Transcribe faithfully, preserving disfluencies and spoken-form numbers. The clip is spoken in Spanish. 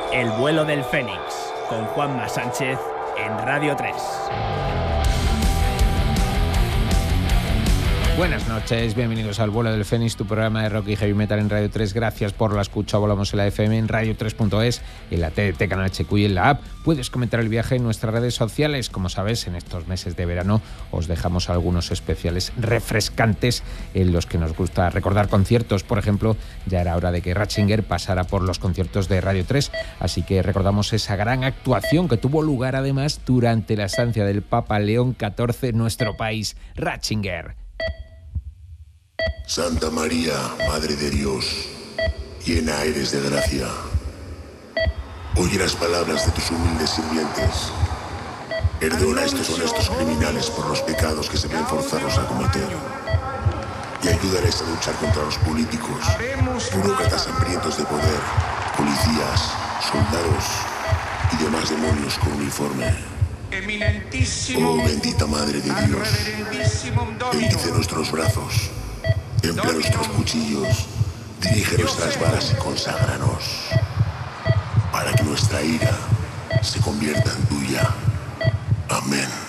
El vuelo del Fénix, con Juanma Sánchez en Radio tres. Buenas noches, bienvenidos al Vuelo del Fénix, tu programa de rock y heavy metal en Radio tres. Gracias por la escucha. Volamos en la F M, en radio tres punto es, en la T D T, Canal H Q y en la app. Puedes comentar el viaje en nuestras redes sociales. Como sabes, en estos meses de verano os dejamos algunos especiales refrescantes en los que nos gusta recordar conciertos. Por ejemplo, ya era hora de que Ratzinger pasara por los conciertos de Radio tres, así que recordamos esa gran actuación que tuvo lugar además durante la estancia del Papa León catorce en nuestro país. Ratzinger. Santa María, Madre de Dios, llena eres de gracia. Oye las palabras de tus humildes sirvientes. Perdona a estos honestos criminales por los pecados que se ven forzados a cometer. Y ayúdales a luchar contra los políticos, burócratas hambrientos de poder, policías, soldados y demás demonios con uniforme. Oh, bendita Madre de Dios, bendice nuestros brazos. Templa nuestros cuchillos, dirige nuestras balas y conságranos, para que nuestra ira se convierta en tuya. Amén.